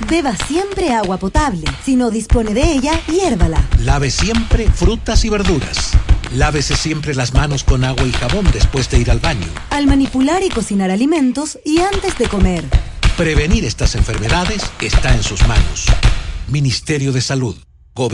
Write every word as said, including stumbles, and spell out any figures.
Beba siempre agua potable. Si no dispone de ella, hiérvala. Lave siempre frutas y verduras. Lávese siempre las manos con agua y jabón después de ir al baño. Al manipular y cocinar alimentos y antes de comer. Prevenir estas enfermedades está en sus manos. Ministerio de Salud.